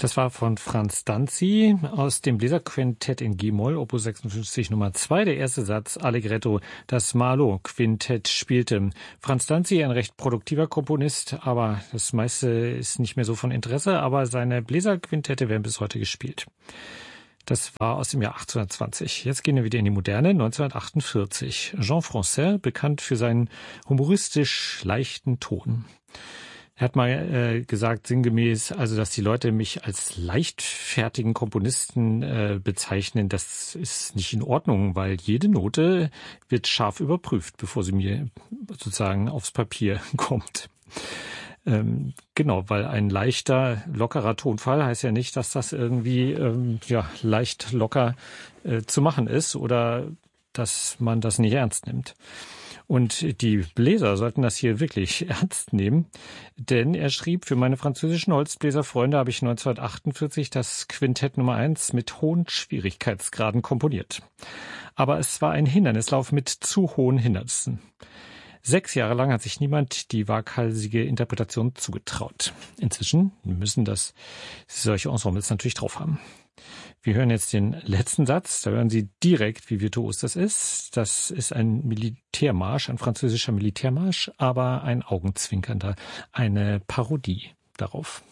Das war von Franz Danzi aus dem Bläserquintett in G-Moll, Opus 56 Nummer 2, der erste Satz, Allegretto, das Marlowe-Quintett spielte. Franz Danzi, ein recht produktiver Komponist, aber das meiste ist nicht mehr so von Interesse, aber seine Bläserquintette werden bis heute gespielt. Das war aus dem Jahr 1820. Jetzt gehen wir wieder in die Moderne, 1948. Jean Francaix, bekannt für seinen humoristisch leichten Ton. Er hat mal gesagt, sinngemäß, also dass die Leute mich als leichtfertigen Komponisten bezeichnen, das ist nicht in Ordnung, weil jede Note wird scharf überprüft, bevor sie mir sozusagen aufs Papier kommt. Genau, weil ein leichter, lockerer Tonfall heißt ja nicht, dass das irgendwie leicht locker zu machen ist oder dass man das nicht ernst nimmt. Und die Bläser sollten das hier wirklich ernst nehmen, denn er schrieb, für meine französischen Holzbläserfreunde habe ich 1948 das Quintett Nummer 1 mit hohen Schwierigkeitsgraden komponiert. Aber es war ein Hindernislauf mit zu hohen Hindernissen. 6 Jahre lang hat sich niemand die waghalsige Interpretation zugetraut. Inzwischen müssen das solche Ensembles natürlich drauf haben. Wir hören jetzt den letzten Satz. Da hören Sie direkt, wie virtuos das ist. Das ist ein Militärmarsch, ein französischer Militärmarsch, aber ein augenzwinkernder, eine Parodie darauf.